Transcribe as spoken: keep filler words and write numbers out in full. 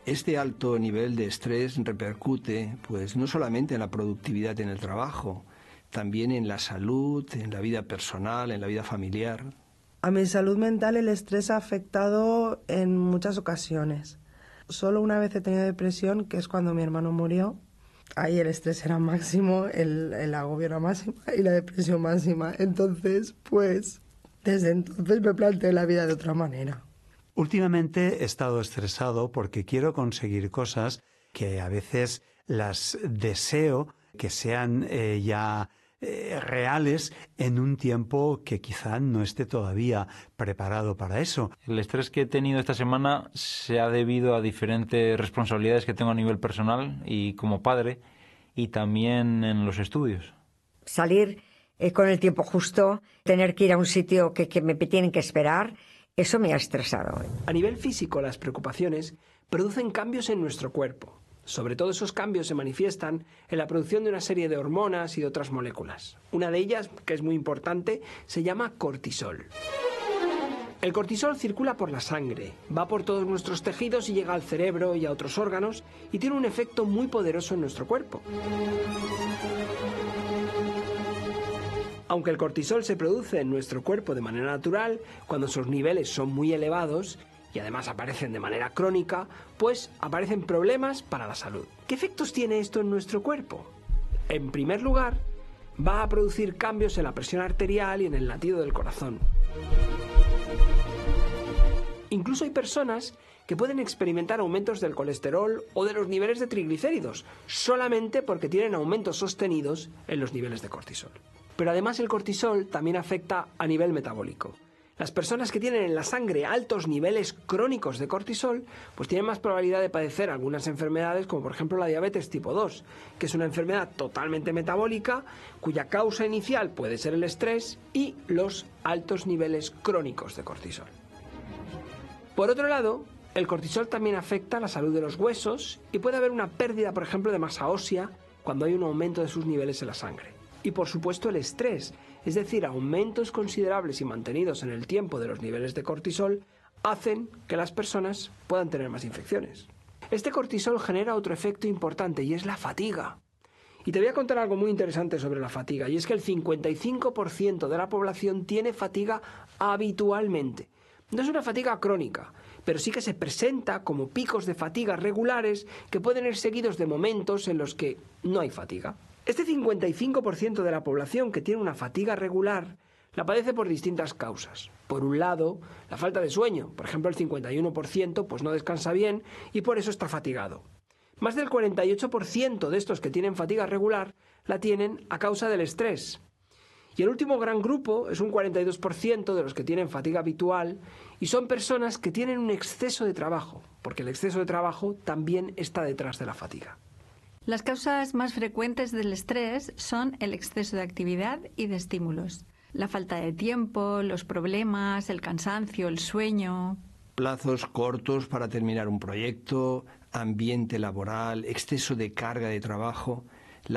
Este alto nivel de estrés repercute, pues, no solamente en la productividad en el trabajo, también en la salud, en la vida personal, en la vida familiar. A mi salud mental el estrés ha afectado en muchas ocasiones. Solo una vez he tenido depresión, que es cuando mi hermano murió. Ahí el estrés era máximo, el, el agobio era máximo y la depresión máxima. Entonces, pues, desde entonces me planteé la vida de otra manera. Últimamente he estado estresado porque quiero conseguir cosas que a veces las deseo que sean eh, ya eh, reales en un tiempo que quizá no esté todavía preparado para eso. El estrés que he tenido esta semana se ha debido a diferentes responsabilidades que tengo a nivel personal y como padre, y también en los estudios. Salir eh, con el tiempo justo, tener que ir a un sitio que, que me tienen que esperar, eso me ha estresado. A nivel físico, las preocupaciones producen cambios en nuestro cuerpo. Sobre todo esos cambios se manifiestan en la producción de una serie de hormonas y de otras moléculas. Una de ellas, que es muy importante, se llama cortisol. El cortisol circula por la sangre, va por todos nuestros tejidos y llega al cerebro y a otros órganos y tiene un efecto muy poderoso en nuestro cuerpo. Aunque el cortisol se produce en nuestro cuerpo de manera natural, cuando sus niveles son muy elevados y además aparecen de manera crónica, pues aparecen problemas para la salud. ¿Qué efectos tiene esto en nuestro cuerpo? En primer lugar, va a producir cambios en la presión arterial y en el latido del corazón. Incluso hay personas que pueden experimentar aumentos del colesterol o de los niveles de triglicéridos, solamente porque tienen aumentos sostenidos en los niveles de cortisol. Pero además el cortisol también afecta a nivel metabólico. Las personas que tienen en la sangre altos niveles crónicos de cortisol, pues tienen más probabilidad de padecer algunas enfermedades, como por ejemplo la diabetes tipo dos, que es una enfermedad totalmente metabólica, cuya causa inicial puede ser el estrés y los altos niveles crónicos de cortisol. Por otro lado, el cortisol también afecta la salud de los huesos y puede haber una pérdida, por ejemplo, de masa ósea cuando hay un aumento de sus niveles en la sangre. Y por supuesto el estrés, es decir, aumentos considerables y mantenidos en el tiempo de los niveles de cortisol, hacen que las personas puedan tener más infecciones. Este cortisol genera otro efecto importante y es la fatiga. Y te voy a contar algo muy interesante sobre la fatiga, y es que el cincuenta y cinco por ciento de la población tiene fatiga habitualmente. No es una fatiga crónica, pero sí que se presenta como picos de fatiga regulares que pueden ir seguidos de momentos en los que no hay fatiga. Este cincuenta y cinco por ciento de la población que tiene una fatiga regular la padece por distintas causas. Por un lado, la falta de sueño. Por ejemplo, el cincuenta y uno por ciento pues no descansa bien y por eso está fatigado. Más del cuarenta y ocho por ciento de estos que tienen fatiga regular la tienen a causa del estrés. Y el último gran grupo es un cuarenta y dos por ciento de los que tienen fatiga habitual y son personas que tienen un exceso de trabajo, porque el exceso de trabajo también está detrás de la fatiga. Las causas más frecuentes del estrés son el exceso de actividad y de estímulos. La falta de tiempo, los problemas, el cansancio, el sueño. Plazos cortos para terminar un proyecto, ambiente laboral, exceso de carga de trabajo.